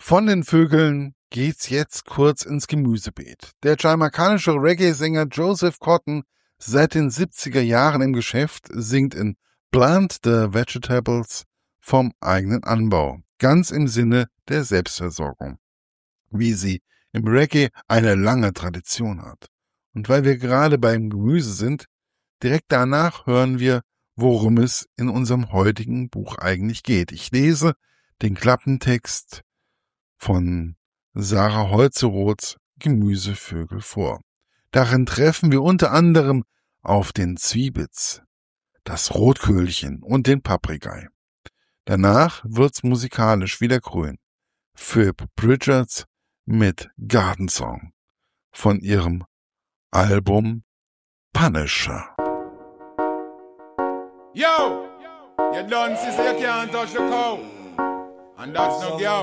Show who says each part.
Speaker 1: Von den Vögeln geht's jetzt kurz ins Gemüsebeet. Der jamaikanische Reggae-Sänger Joseph Cotton, seit den 70er Jahren im Geschäft, singt in Plant the Vegetables vom eigenen Anbau, ganz im Sinne der Selbstversorgung, wie sie im Reggae eine lange Tradition hat. Und weil wir gerade beim Gemüse sind, direkt danach hören wir, worum es in unserem heutigen Buch eigentlich geht. Ich lese den Klappentext von Sarah Holzeroths Gemüsevögel vor. Darin treffen wir unter anderem auf den Zwiebitz, das Rotköhlchen und den Paprikai. Danach wird's musikalisch wieder grün. Phoebe Bridgers mit Garden Song von ihrem Album Punisher.
Speaker 2: Yo! You done, sister, you can't touch the cow. And that's no yo.